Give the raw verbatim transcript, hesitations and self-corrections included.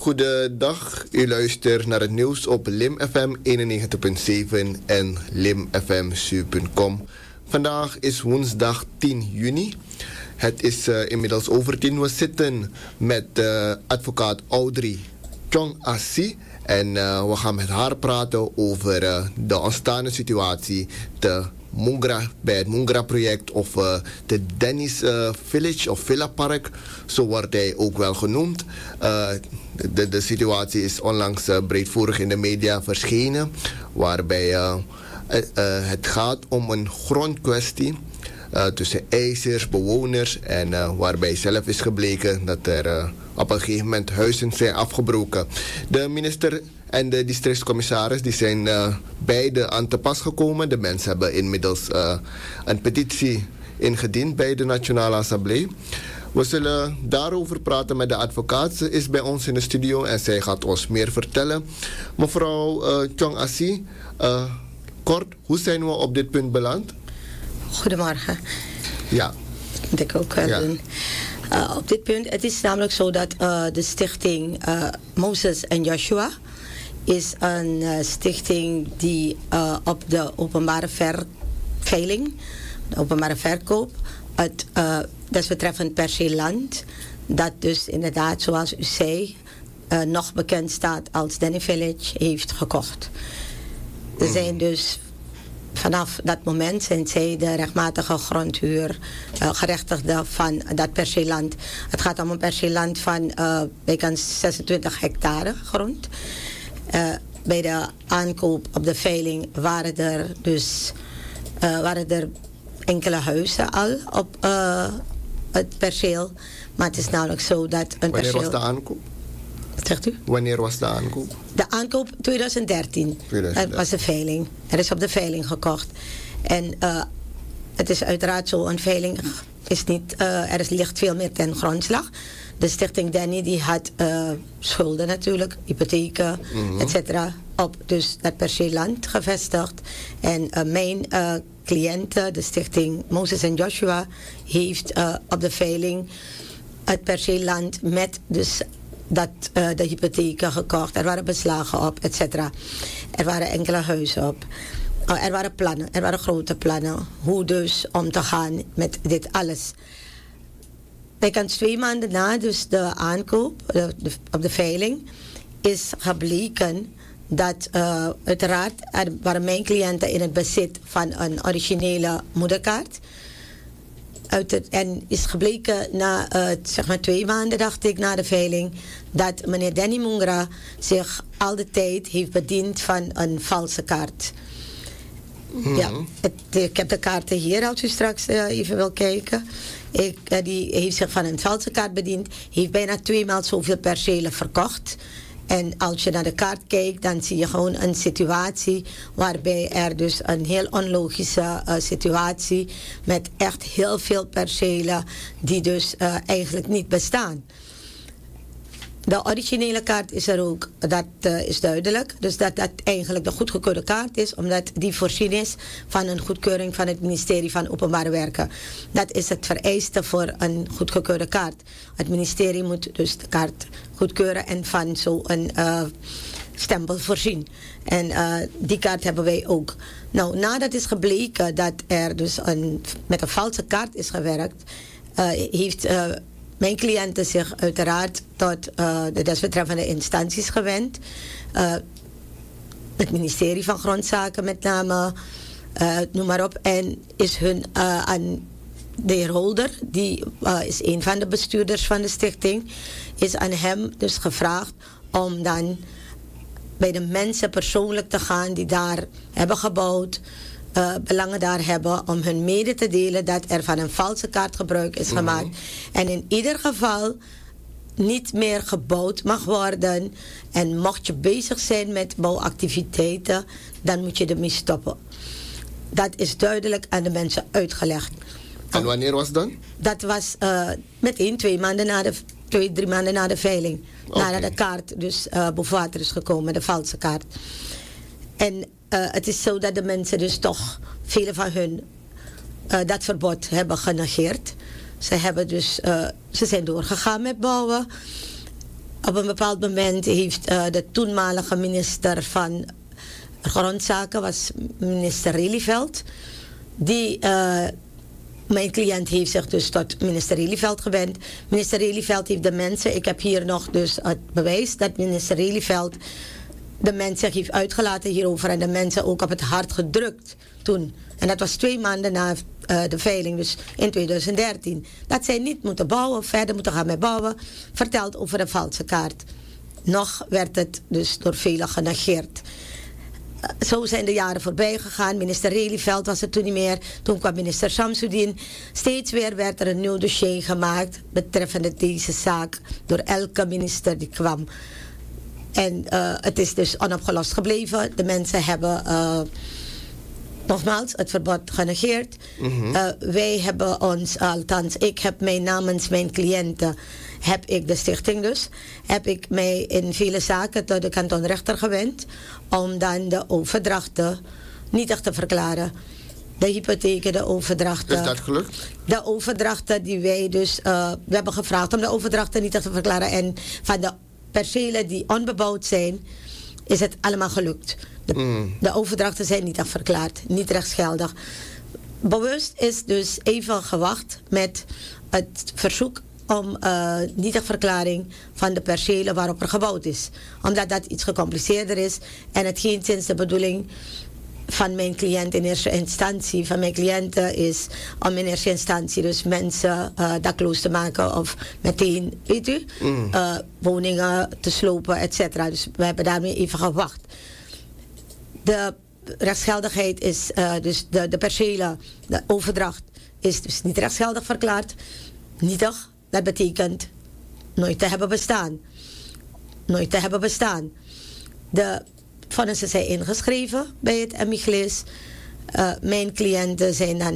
Goedendag, u luistert naar het nieuws op Lim F M eenennegentig punt zeven en lim f m s u punt com. Vandaag is woensdag tien juni. Het is uh, inmiddels over tien. We zitten met uh, advocaat Audrey Chong Assi. En uh, we gaan met haar praten over uh, de ontstaande situatie te Mungra, bij het Mungra-project of uh, de Dennis uh, Village of Villa Park, zo wordt hij ook wel genoemd. Uh, de, de situatie is onlangs uh, breedvoerig in de media verschenen, waarbij uh, uh, uh, het gaat om een grondkwestie uh, tussen eisers, bewoners en uh, waarbij zelf is gebleken dat er uh, op een gegeven moment huizen zijn afgebroken. De minister en de districtscommissaris die zijn uh, beide aan te pas gekomen. De mensen hebben inmiddels uh, een petitie ingediend bij de Nationale Assemblée. We zullen daarover praten met de advocaat. Ze is bij ons in de studio en zij gaat ons meer vertellen. Mevrouw uh, Chong Assi, uh, kort, hoe zijn we op dit punt beland? Goedemorgen. Ja. Dat moet ik ook uh, ja. doen. Uh, op dit punt, het is namelijk zo dat uh, de stichting uh, Moses en Joshua is een uh, stichting die uh, op de openbare verveiling, de openbare verkoop, het uh, desbetreffend perceeland, dat dus inderdaad, zoals u zei, uh, nog bekend staat als Denny Village, heeft gekocht. Er zijn dus vanaf dat moment zijn zij de rechtmatige grondhuur uh, gerechtigde van dat perceeland. Het gaat om een perceeland van uh, bijkans zesentwintig hectare grond. Uh, bij de aankoop op de veiling waren er dus uh, waren er enkele huizen al op uh, het perceel. Maar het is namelijk zo dat een Wanneer perceel... was de aankoop? Wat zegt u? Wanneer was de aankoop? De aankoop twintig dertien. Dat was de veiling. Er is op de veiling gekocht. En uh, het is uiteraard zo, een veiling is niet... Uh, er is, ligt veel meer ten grondslag. De stichting Denny die had uh, schulden natuurlijk, hypotheken, mm-hmm. et cetera. Op dus dat perceeland gevestigd. En uh, mijn uh, cliënten, de stichting Moses en Joshua, heeft uh, op de veiling het perceeland met dus dat uh, de hypotheken gekocht. Er waren beslagen op, et cetera. Er waren enkele huizen op. Uh, er waren plannen, er waren grote plannen. Hoe dus om te gaan met dit alles. Bijkans twee maanden na dus de aankoop, de, de, op de veiling, is gebleken dat uh, uiteraard er waren mijn cliënten in het bezit van een originele moederkaart. Uit het, en is gebleken na uh, zeg maar twee maanden, dacht ik, na de veiling, dat meneer Denny Mungra zich al de tijd heeft bediend van een valse kaart. Mm-hmm. Ja, het, ik heb de kaarten hier als u straks uh, even wil kijken. Ik, uh, die heeft zich van een valse kaart bediend. Heeft bijna tweemaal zoveel percelen verkocht. En als je naar de kaart kijkt, dan zie je gewoon een situatie waarbij er dus een heel onlogische uh, situatie met echt heel veel percelen die dus uh, eigenlijk niet bestaan. De originele kaart is er ook, dat uh, is duidelijk. Dus dat dat eigenlijk de goedgekeurde kaart is, omdat die voorzien is van een goedkeuring van het ministerie van Openbare Werken. Dat is het vereiste voor een goedgekeurde kaart. Het ministerie moet dus de kaart goedkeuren en van zo'n uh, stempel voorzien. En uh, die kaart hebben wij ook. Nou, nadat is gebleken dat er dus een, met een valse kaart is gewerkt, uh, heeft... Uh, mijn cliënten zich uiteraard tot uh, de desbetreffende instanties gewend. Uh, het ministerie van Grondzaken met name, uh, noem maar op. En is hun uh, aan de heer Holder, die uh, is een van de bestuurders van de stichting, is aan hem dus gevraagd om dan bij de mensen persoonlijk te gaan die daar hebben gebouwd, Uh, belangen daar hebben, om hun mede te delen dat er van een valse kaart gebruik is gemaakt. Mm-hmm. En in ieder geval niet meer gebouwd mag worden. En mocht je bezig zijn met bouwactiviteiten, dan moet je ermee stoppen. Dat is duidelijk aan de mensen uitgelegd. En wanneer was dat? Dat was uh, meteen twee maanden na de, twee, drie maanden na de veiling. Okay. Nadat de kaart dus uh, boven water is gekomen, de valse kaart. En Uh, het is zo dat de mensen dus toch, vele van hun, uh, dat verbod hebben genegeerd. Ze hebben dus, uh, ze zijn doorgegaan met bouwen. op een bepaald moment heeft uh, de toenmalige minister van Grondzaken, was minister Relieveld, die... Uh, Mijn cliënt heeft zich dus tot minister Relieveld gewend. Minister Relieveld heeft de mensen... Ik heb hier nog dus het bewijs dat minister Relieveld de mensen heeft uitgelaten hierover en de mensen ook op het hart gedrukt toen. En dat was twee maanden na uh, de veiling, dus in twintig dertien. Dat zij niet moeten bouwen, verder moeten gaan met bouwen, vertelt over een valse kaart. Nog werd het dus door velen genegeerd. Zo zijn de jaren voorbij gegaan. Minister Relieveld was het toen niet meer. Toen kwam minister Samsudin. Steeds weer werd er een nieuw dossier gemaakt betreffende deze zaak door elke minister die kwam. En uh, het is dus onopgelost gebleven. De mensen hebben uh, nogmaals het verbod genegeerd. Mm-hmm. uh, wij hebben ons, althans ik heb mij namens mijn cliënten, heb ik de stichting dus, heb ik mij in vele zaken tot de kantonrechter gewend om dan de overdrachten nietig te verklaren. De hypotheken, de overdrachten. Is dat gelukt? De overdrachten die wij dus, uh, we hebben gevraagd om de overdrachten nietig te verklaren en van de percelen die onbebouwd zijn, is het allemaal gelukt. De, mm. de overdrachten zijn nietig verklaard, niet rechtsgeldig. Bewust is dus even gewacht met het verzoek om uh, nietigverklaring van de percelen waarop er gebouwd is. Omdat dat iets gecompliceerder is en het geen sinds de bedoeling van mijn cliënt in eerste instantie, van mijn cliënten is om in eerste instantie dus mensen uh, dakloos te maken of meteen, weet u, mm. uh, woningen te slopen, et cetera. Dus we hebben daarmee even gewacht. De rechtsgeldigheid is, uh, dus de, de percelen, de overdracht is dus niet rechtsgeldig verklaard. Nietig, dat betekent nooit te hebben bestaan. Nooit te hebben bestaan. De vonnissen zijn ingeschreven bij het M I G L I S. Uh, mijn cliënten zijn dan